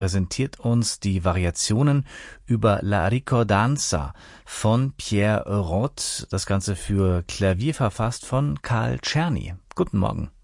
präsentiert uns die Variationen über La Ricordanza von Pierre Roth, das Ganze für Klavier verfasst von Carl Czerny. Guten Morgen.